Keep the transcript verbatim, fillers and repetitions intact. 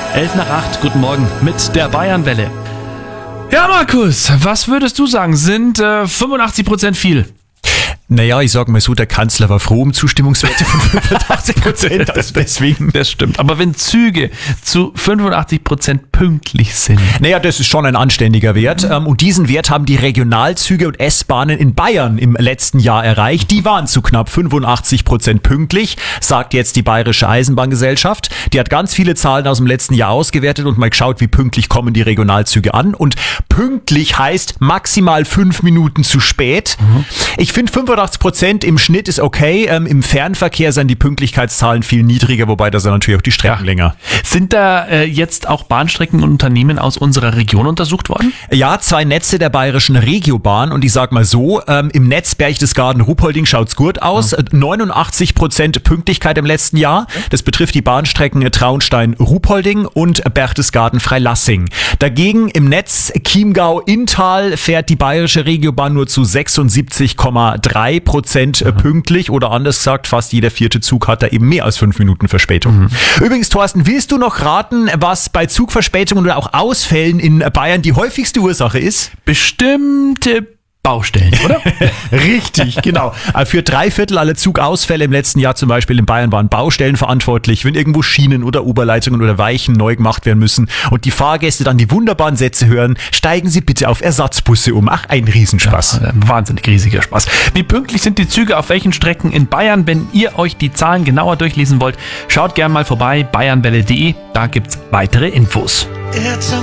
elf nach acht, guten Morgen mit der Bayernwelle. Ja, Markus, was würdest du sagen? Sind äh, fünfundachtzig Prozent viel? Naja, ich sag mal so, der Kanzler war froh um Zustimmungswerte von fünfundachtzig Prozent, also deswegen. Das stimmt. Aber wenn Züge zu fünfundachtzig Prozent pünktlich sind. Naja, das ist schon ein anständiger Wert. Mhm. Und diesen Wert haben die Regionalzüge und S-Bahnen in Bayern im letzten Jahr erreicht. Die waren zu knapp fünfundachtzig Prozent pünktlich, sagt jetzt die Bayerische Eisenbahngesellschaft. Die hat ganz viele Zahlen aus dem letzten Jahr ausgewertet und mal geschaut, wie pünktlich kommen die Regionalzüge an. Und pünktlich heißt maximal fünf Minuten zu spät. Mhm. Ich finde fünfundachtzig Prozent im Schnitt ist okay. Ähm, Im Fernverkehr sind die Pünktlichkeitszahlen viel niedriger, wobei da sind natürlich auch die Strecken ja. länger. Sind da äh, jetzt auch Bahnstrecken und Unternehmen aus unserer Region untersucht worden? Ja, zwei Netze der bayerischen Regiobahn und ich sag mal so, ähm, im Netz Berchtesgaden-Ruhpolding schaut's gut aus. Ja. neunundachtzig Prozent Pünktlichkeit im letzten Jahr. Das betrifft die Bahnstrecken Traunstein-Ruhpolding und Berchtesgaden-Freilassing. Dagegen im Netz Chiemgau-Inntal fährt die bayerische Regiobahn nur zu sechsundsiebzig Komma drei Prozent mhm. pünktlich oder anders gesagt, fast jeder vierte Zug hat da eben mehr als fünf Minuten Verspätung. Mhm. Übrigens, Thorsten, willst du noch raten, was bei Zugverspätungen oder auch Ausfällen in Bayern die häufigste Ursache ist? Bestimmte Baustellen, oder? Richtig, genau. Für drei Viertel aller Zugausfälle im letzten Jahr zum Beispiel in Bayern waren Baustellen verantwortlich, wenn irgendwo Schienen oder Oberleitungen oder Weichen neu gemacht werden müssen und die Fahrgäste dann die wunderbaren Sätze hören, steigen Sie bitte auf Ersatzbusse um. Ach, ein Riesenspaß. Ja, ein wahnsinnig riesiger Spaß. Wie pünktlich sind die Züge auf welchen Strecken in Bayern? Wenn ihr euch die Zahlen genauer durchlesen wollt, schaut gerne mal vorbei, bayernwelle punkt de, da gibt's weitere Infos.